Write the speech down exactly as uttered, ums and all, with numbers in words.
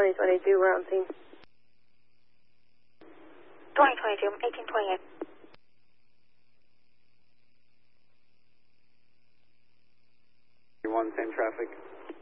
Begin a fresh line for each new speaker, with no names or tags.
twenty twenty-two, we're on scene.
twenty twenty-two, eighteen twenty-eight.
One, same traffic.